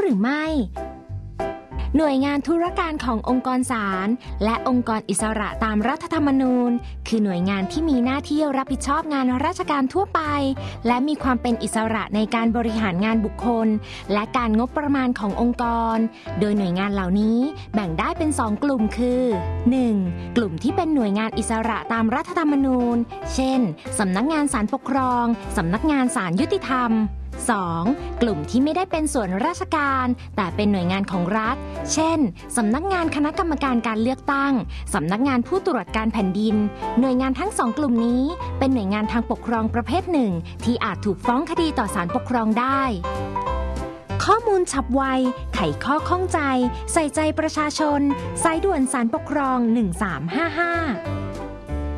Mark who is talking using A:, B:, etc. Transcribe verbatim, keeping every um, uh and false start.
A: รือไม่หน่วยงานธุรการขององค์กรศาลและองค์กรอิสระตามรัฐธรรมนูญคือหน่วยงานที่มีหน้าที่รับผิดชอบงานราชการทั่วไปและมีความเป็นอิสระในการบริหารงานบุคคลและการงบประมาณขององค์กรโดยหน่วยงานเหล่านี้แบ่งได้เป็นสองกลุ่มคือ หนึ่ง กลุ่มที่เป็นหน่วยงานอิสระตามรัฐธรรมนูญเช่นสำนักงานศาลปกครองสำนักงานศาลยุติธรรมสอง กลุ่มที่ไม่ได้เป็นส่วนราชการแต่เป็นหน่วยงานของรัฐเช่นสำนักงานคณะกรรมการการเลือกตั้งสำนักงานผู้ตรวจการแผ่นดินหน่วยงานทั้งสองกลุ่มนี้เป็นหน่วยงานทางปกครองประเภทหนึ่งที่อาจถูกฟ้องคดีต่อศาลปกครองได้ข้อมูลฉับไวไขข้อข้องใจใส่ใจประชาชนสายด่วนศาลปกครองหนึ่งสามห้าห้า